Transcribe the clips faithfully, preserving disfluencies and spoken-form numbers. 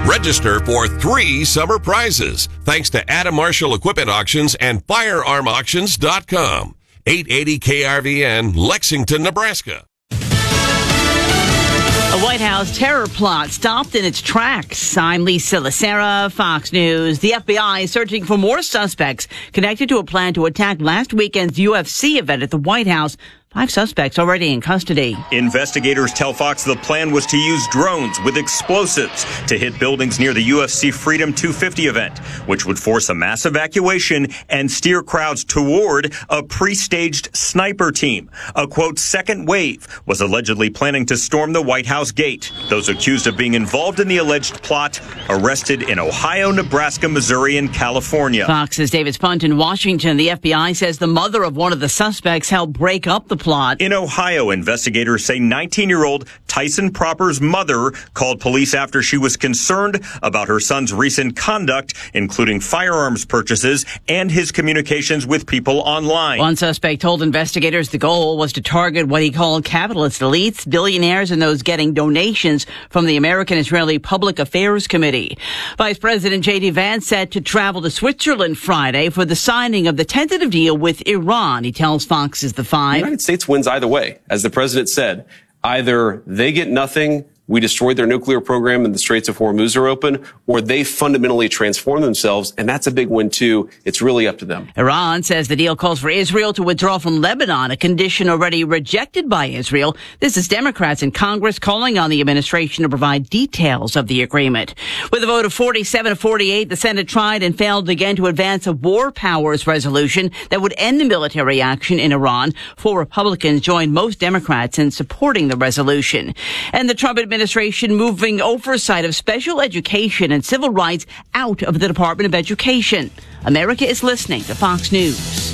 Register for three summer prizes thanks to Adam Marshall Equipment Auctions and firearm auctions dot com. eight eighty K R V N, Lexington, Nebraska. A White House terror plot stopped in its tracks. I'm Lisa Lacera, Fox News. The F B I is searching for more suspects connected to a plan to attack last weekend's U F C event at the White House. Five suspects already in custody. Investigators tell Fox the plan was to use drones with explosives to hit buildings near the U F C Freedom two fifty event, which would force a mass evacuation and steer crowds toward a pre-staged sniper team. A, quote, second wave was allegedly planning to storm the White House gate. Those accused of being involved in the alleged plot arrested in Ohio, Nebraska, Missouri, and California. Fox's David Spunt in Washington. The F B I says the mother of one of the suspects helped break up the plot. In Ohio, investigators say nineteen-year-old Tyson Proper's mother called police after she was concerned about her son's recent conduct, including firearms purchases and his communications with people online. One suspect told investigators the goal was to target what he called capitalist elites, billionaires, and those getting donations from the American-Israeli Public Affairs Committee. Vice President J D Vance set to travel to Switzerland Friday for the signing of the tentative deal with Iran. He tells Fox's The Five. The United States wins either way. As the president said, either they get nothing, we destroyed their nuclear program and the Straits of Hormuz are open, or they fundamentally transform themselves, and that's a big win too. It's really up to them. Iran says the deal calls for Israel to withdraw from Lebanon, a condition already rejected by Israel. This is Democrats in Congress calling on the administration to provide details of the agreement. With a vote of forty-seven to forty-eight, the Senate tried and failed again to advance a war powers resolution that would end the military action in Iran. Four Republicans joined most Democrats in supporting the resolution. And the Trump administration administration moving oversight of special education and civil rights out of the Department of Education. America is listening to Fox News.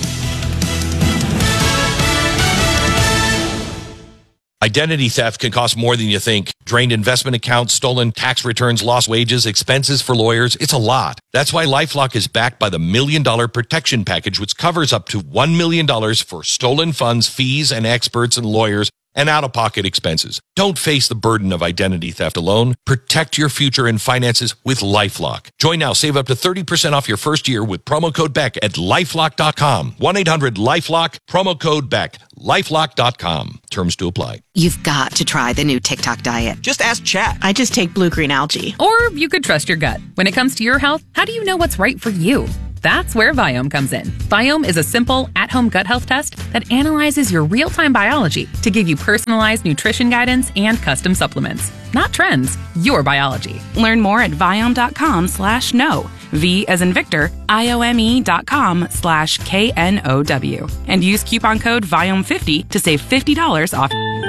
Identity theft can cost more than you think. Drained investment accounts, stolen tax returns, lost wages, expenses for lawyers. It's a lot. That's why LifeLock is backed by the Million Dollar Protection Package, which covers up to one million dollars for stolen funds, fees, and experts and lawyers, and out-of-pocket expenses. Don't face the burden of identity theft alone. Protect your future and finances with LifeLock. Join now. Save up to thirty percent off your first year with promo code Beck at LifeLock dot com. one eight hundred LifeLock, promo code Beck. LifeLock dot com. Terms to apply. You've got to try the new TikTok diet. Just ask Chat. I just take blue-green algae. Or you could trust your gut. When it comes to your health, how do you know what's right for you? That's where Viome comes in. Viome is a simple, at-home gut health test that analyzes your real-time biology to give you personalized nutrition guidance and custom supplements. Not trends, your biology. Learn more at Viome.com slash no. V as in Victor, I-O-M-E dot com slash K N O W. And use coupon code Viome fifty to save fifty dollars off.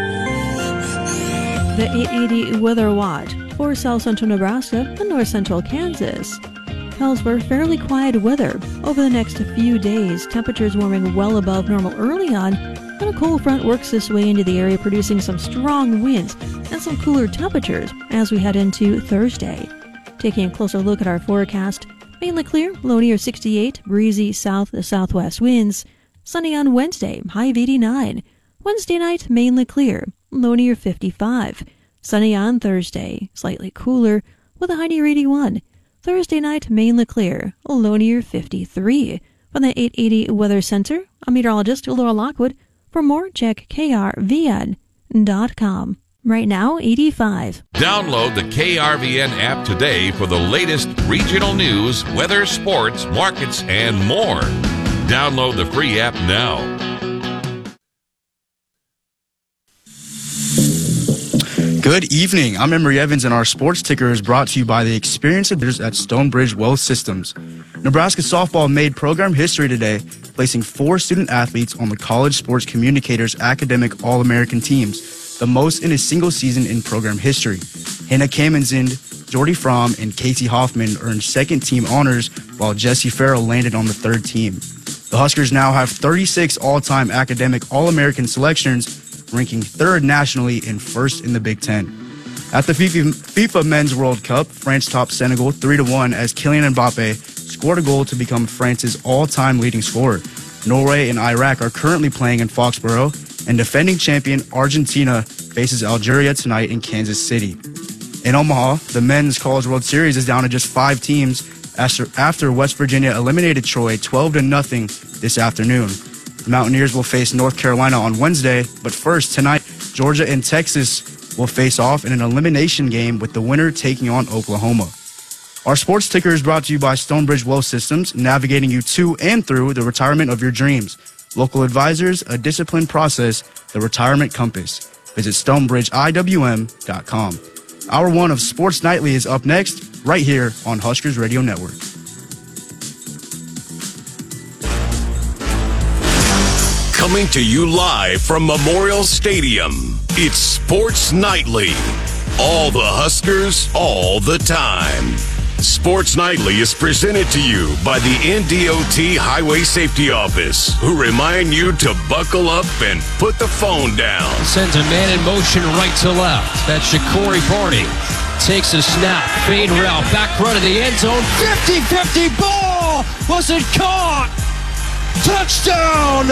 The eight eighty Weather Watch for South Central Nebraska and North Central Kansas calls for fairly quiet weather over the next few days. Temperatures warming well above normal early on, and a cold front works this way into the area, producing some strong winds and some cooler temperatures as we head into Thursday. Taking a closer look at our forecast, mainly clear, low near sixty-eight, breezy south to southwest winds. Sunny on Wednesday, high of eighty-nine. Wednesday night, mainly clear, low near fifty-five. Sunny on Thursday, slightly cooler, with a high near eighty-one. Thursday night, mainly clear, low near fifty-three. From the eight eighty Weather Center, I'm meteorologist Laura Lockwood. For more, check K R V N dot com. Right now, eighty-five. Download the K R V N app today for the latest regional news, weather, sports, markets, and more. Download the free app now. Good evening. I'm Emery Evans, and our sports ticker is brought to you by the experienced leaders at Stonebridge Wealth Systems. Nebraska softball made program history today, placing four student athletes on the College Sports Communicators Academic All-American teams, the most in a single season in program history. Hannah Kamenzind, Jordy Fromm, and Casey Hoffman earned second-team honors, while Jesse Farrell landed on the third team. The Huskers now have thirty-six all-time academic All-American selections, ranking third nationally and first in the Big Ten. At the FIFA, FIFA Men's World Cup, France topped Senegal three to one as Kylian Mbappe scored a goal to become France's all-time leading scorer. Norway and Iraq are currently playing in Foxborough, and defending champion Argentina faces Algeria tonight in Kansas City. In Omaha, the Men's College World Series is down to just five teams after, after West Virginia eliminated Troy twelve to nothing this afternoon. The Mountaineers will face North Carolina on Wednesday, but first, tonight, Georgia and Texas will face off in an elimination game with the winner taking on Oklahoma. Our sports ticker is brought to you by Stonebridge Wealth Systems, navigating you to and through the retirement of your dreams. Local advisors, a disciplined process, the retirement compass. Visit stonebridge I W M dot com. Hour one of Sports Nightly is up next, right here on Huskers Radio Network. Coming to you live from Memorial Stadium, it's Sports Nightly. All the Huskers, all the time. Sports Nightly is presented to you by the N D O T Highway Safety Office, who remind you to buckle up and put the phone down. Sends a man in motion right to left. That's Shakori Barney. Takes a snap, fade route, back run of the end zone. fifty-fifty ball! Was it caught? Touchdown,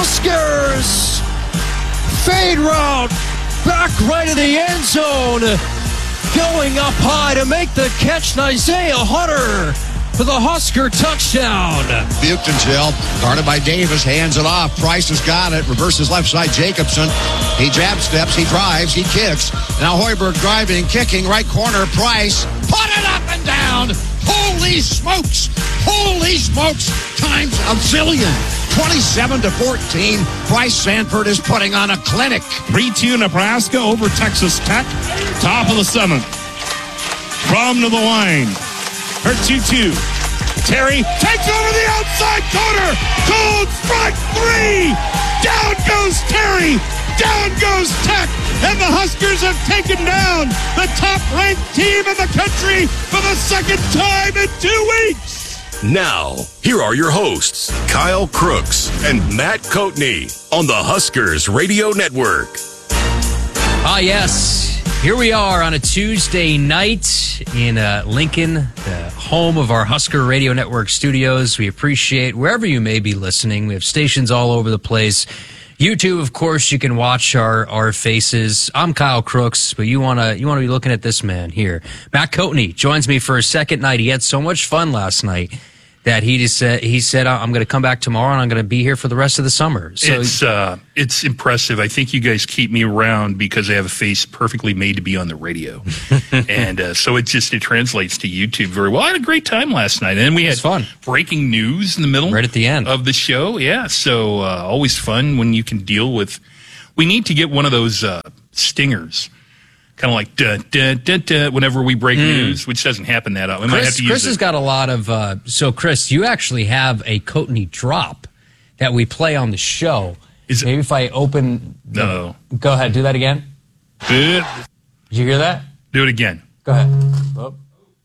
Huskers! Fade route, back right of the end zone. Going up high to make the catch, Isaiah Hunter for the Husker touchdown. Buchtenschel, guarded by Davis, hands it off. Price has got it, reverses left side, Jacobson. He jab steps, he drives, he kicks. Now Hoiberg driving, kicking, right corner, Price. Put it up and down. Holy smokes, holy smokes, times a zillion. twenty-seven to fourteen. Bryce Sanford is putting on a clinic. three two Nebraska over Texas Tech. Top of the seventh. From to the line. Her two two. Terry takes over the outside corner. Cold strike three. Down goes Terry. Down goes Tech. And the Huskers have taken down the top-ranked team in the country for the second time in two weeks. Now, here are your hosts, Kyle Crooks and Matt Coatney on the Huskers Radio Network. Ah, yes. Here we are on a Tuesday night in uh, Lincoln, the home of our Husker Radio Network studios. We appreciate wherever you may be listening. We have stations all over the place. YouTube, of course, you can watch our, our faces. I'm Kyle Crooks, but you want to you want to be looking at this man here. Matt Coatney joins me for a second night. He had so much fun last night that he just said, he said, I'm going to come back tomorrow and I'm going to be here for the rest of the summer. So it's uh, it's impressive. I think you guys keep me around because I have a face perfectly made to be on the radio. and uh, so it just, it translates to YouTube very well. I had a great time last night. And then we had fun. breaking news in the middle. Right at the end. Of the show. Yeah. So uh, always fun when you can deal with, we need to get one of those uh, stingers. Kind of like duh, duh, duh, duh, whenever we break mm. news, which doesn't happen that often. We Chris, might have to use Chris it. has got a lot of. Uh, so, Chris, you actually have a Coatney drop that we play on the show. Is Maybe it, if I open. The, no. Go ahead. Do that again. Did you hear that? Do it again. Go ahead. Oh.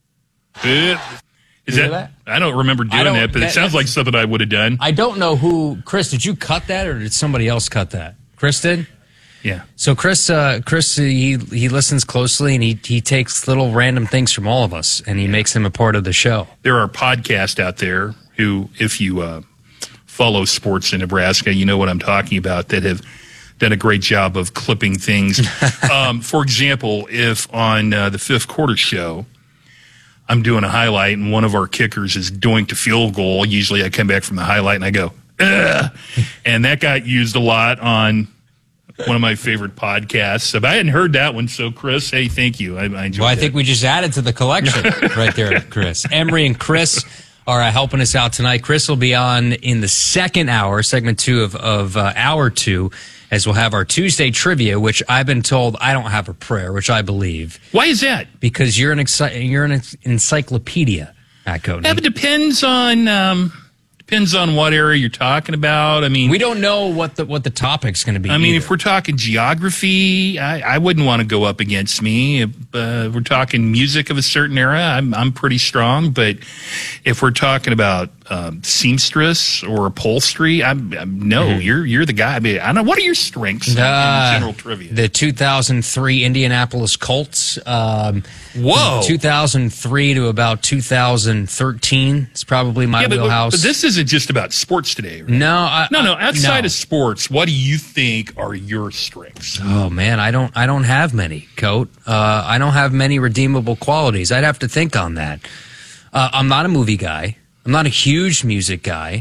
Is that, that? I don't remember doing don't, that, but that, it sounds like something I would have done. I don't know who. Chris, did you cut that or did somebody else cut that? Chris did? Yeah. So Chris, uh, Chris, he he listens closely and he he takes little random things from all of us and he yeah. makes them a part of the show. There are podcasts out there who, if you uh, follow sports in Nebraska, you know what I'm talking about, that have done a great job of clipping things. um, for example, if on uh, the fifth quarter show, I'm doing a highlight and one of our kickers is doinked a field goal, usually I come back from the highlight and I go, ugh, and that got used a lot on one of my favorite podcasts. But I hadn't heard that one, so Chris, hey, thank you. I, I enjoyed Well, I that. think we just added to the collection right there, Chris. Emery and Chris are uh, helping us out tonight. Chris will be on in the second hour, segment two of, of uh, hour two, as we'll have our Tuesday trivia, which I've been told I don't have a prayer, which I believe. Why is that? Because you're an exci- you're an encyclopedia, Matt Coatney. Yeah, it depends on... Um Depends on what area you're talking about. I mean, we don't know what the what the topic's going to be. I mean, either. if we're talking geography, I, I wouldn't want to go up against me. If uh, we're talking music of a certain era, I'm I'm pretty strong. But if we're talking about um, seamstress or upholstery. I'm, I'm no, mm-hmm. you're you're the guy. I mean, I don't know. What are your strengths uh, in general trivia? The two thousand three Indianapolis Colts. Um, Whoa, two thousand three to about two thousand thirteen is probably my yeah, but, wheelhouse. But this isn't just about sports today, right? No, I, no, no. Outside no. of sports, what do you think are your strengths? Oh man, I don't, I don't have many, Coat. Uh, I don't have many redeemable qualities. I'd have to think on that. Uh, I'm not a movie guy. I'm not a huge music guy.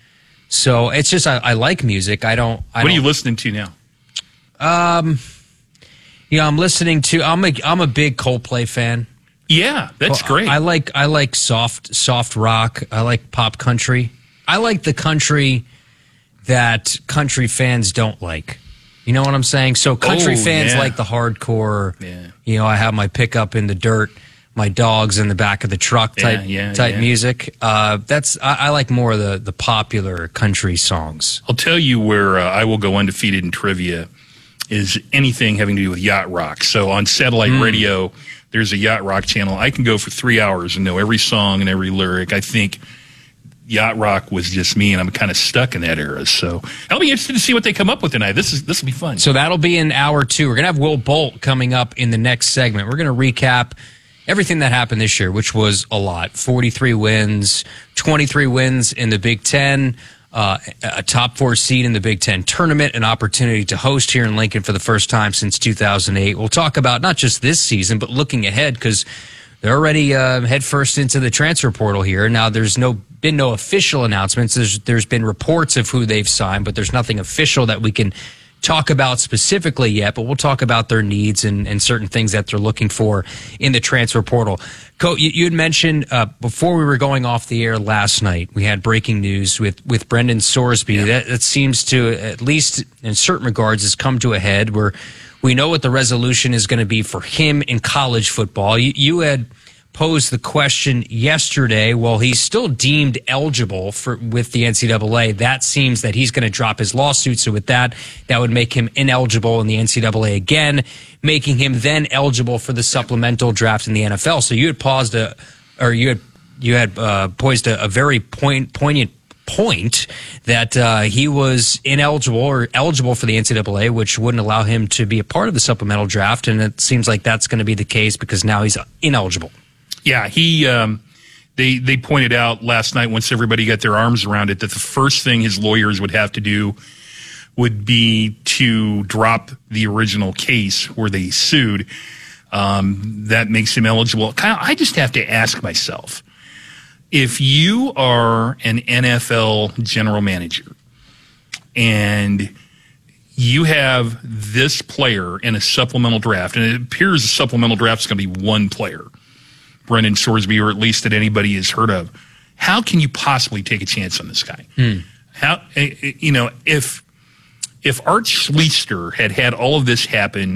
So it's just I, I like music. I don't. I what don't, are you listening to now? Um, yeah, I'm listening to. I'm a I'm a big Coldplay fan. Yeah, that's well, great. I, I like I like soft soft rock. I like pop country. I like the country that country fans don't like. You know what I'm saying? So country oh, fans yeah. like the hardcore. Yeah. You know, I have my pickup in the dirt. My dog's in the back of the truck type yeah, yeah, type yeah. music. Uh, that's I, I like more of the, the popular country songs. I'll tell you where uh, I will go undefeated in trivia is anything having to do with yacht rock. So on satellite mm. radio, there's a yacht rock channel. I can go for three hours and know every song and every lyric. I think yacht rock was just me, and I'm kind of stuck in that era. So I'll be interested to see what they come up with tonight. This is this will be fun. So that'll be in hour two. We're gonna have Will Bolt coming up in the next segment. We're gonna recap everything that happened this year, which was a lot. forty-three wins, twenty-three wins in the Big Ten, uh, a top four seed in the Big Ten tournament, an opportunity to host here in Lincoln for the first time since two thousand eight. We'll talk about not just this season, but looking ahead, because they're already uh, head first into the transfer portal here. Now, there's no been no official announcements. There's There's been reports of who they've signed, but there's nothing official that we can talk about specifically yet, but we'll talk about their needs and, and certain things that they're looking for in the transfer portal. Coach, you, you had mentioned uh, before we were going off the air last night, we had breaking news with, with Brendan Sorsby. Yeah. That, that seems to, at least in certain regards, has come to a head where we know what the resolution is going to be for him in college football. You, you had posed the question yesterday. Well, he's still deemed eligible for with the N C double A. That seems that he's going to drop his lawsuit. So with that, that would make him ineligible in the N C double A again, making him then eligible for the supplemental draft in the N F L. So you had paused a, or you had you had uh, poised a, a very point, poignant point that uh, he was ineligible or eligible for the N C double A, which wouldn't allow him to be a part of the supplemental draft. And it seems like that's going to be the case because now he's ineligible. Yeah, he. Um, they they pointed out last night once everybody got their arms around it that the first thing his lawyers would have to do would be to drop the original case where they sued. Um, that makes him eligible. Kyle, I just have to ask myself, if you are an N F L general manager and you have this player in a supplemental draft, and it appears the supplemental draft is going to be one player, Brendan Sorsby, or at least that anybody has heard of, how can you possibly take a chance on this guy? Hmm. How, you know, if if Art Schlichter had had all of this happen